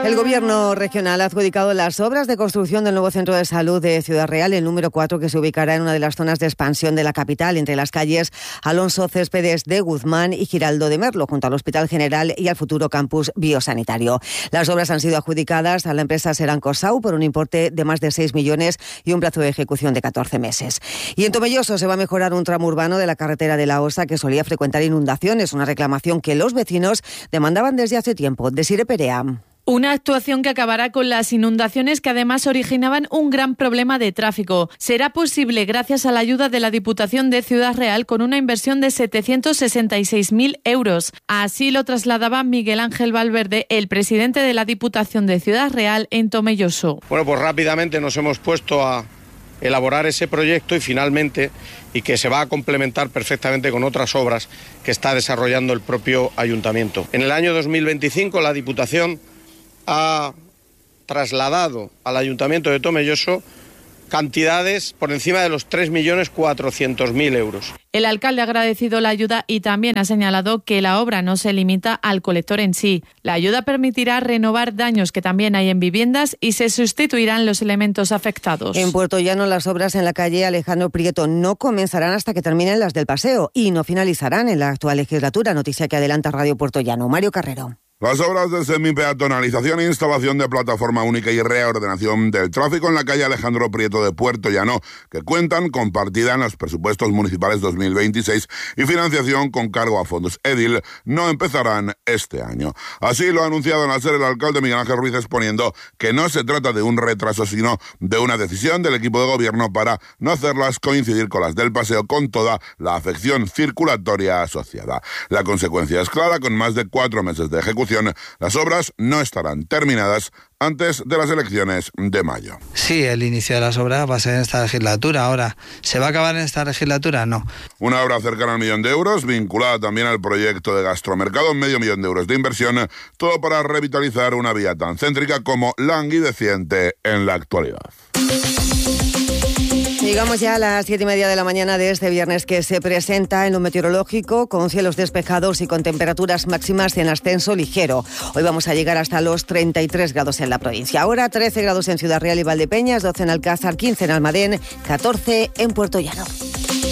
El Gobierno regional ha adjudicado las obras de construcción del nuevo centro de salud de Ciudad Real, el número 4, que se ubicará en una de las zonas de expansión de la capital, entre las calles Alonso Céspedes de Guzmán y Giraldo de Merlo, junto al Hospital General y al futuro campus biosanitario. Las obras han sido adjudicadas a la empresa Serancosau por un importe de más de 6 millones y un plazo de ejecución de 14 meses. Y en Tomelloso se va a mejorar un tramo urbano de la carretera de la Osa que solía frecuentar inundaciones, una reclamación que los vecinos demandaban desde hace tiempo. Desire Perea. Una actuación que acabará con las inundaciones que además originaban un gran problema de tráfico. Será posible gracias a la ayuda de la Diputación de Ciudad Real con una inversión de 766.000 euros. Así lo trasladaba Miguel Ángel Valverde, el presidente de la Diputación de Ciudad Real en Tomelloso. Bueno, pues rápidamente nos hemos puesto a elaborar ese proyecto y que se va a complementar perfectamente con otras obras que está desarrollando el propio ayuntamiento. En el año 2025 la Diputación ha trasladado al Ayuntamiento de Tomelloso cantidades por encima de los 3.400.000 euros. El alcalde ha agradecido la ayuda y también ha señalado que la obra no se limita al colector en sí. La ayuda permitirá renovar daños que también hay en viviendas y se sustituirán los elementos afectados. En Puerto Llano, las obras en la calle Alejandro Prieto no comenzarán hasta que terminen las del paseo y no finalizarán en la actual legislatura, noticia que adelanta Radio Puerto Llano. Mario Carrero. Las obras de semipeatonalización, instalación de plataforma única y reordenación del tráfico en la calle Alejandro Prieto de Puerto Llano, que cuentan con partida en los presupuestos municipales 2026 y financiación con cargo a fondos EDIL, no empezarán este año. Así lo ha anunciado en la SER el alcalde Miguel Ángel Ruiz, exponiendo que no se trata de un retraso, sino de una decisión del equipo de gobierno para no hacerlas coincidir con las del paseo, con toda la afección circulatoria asociada. La consecuencia es clara: con más de 4 meses de ejecución, las obras no estarán terminadas antes de las elecciones de mayo. Sí, el inicio de las obras va a ser en esta legislatura. Ahora, ¿se va a acabar en esta legislatura? No. Una obra cercana al 1 millón de euros, vinculada también al proyecto de gastromercado, 500.000 euros de inversión, todo para revitalizar una vía tan céntrica como languideciente en la actualidad. Llegamos ya a las 7:30 de la mañana de este viernes, que se presenta en lo meteorológico con cielos despejados y con temperaturas máximas en ascenso ligero. Hoy vamos a llegar hasta los 33 grados en la provincia. Ahora 13 grados en Ciudad Real y Valdepeñas, 12 en Alcázar, 15 en Almadén, 14 en Puerto Llano.